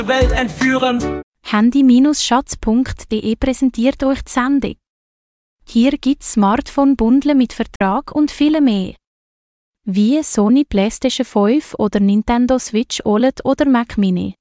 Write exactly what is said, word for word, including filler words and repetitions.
Welt entführen. Handy Schatz punkt de präsentiert euch die Sendung. Hier gibt's Smartphone-Bundle mit Vertrag und viel mehr. Wie Sony PlayStation fünf oder Nintendo Switch O L E D oder Mac Mini.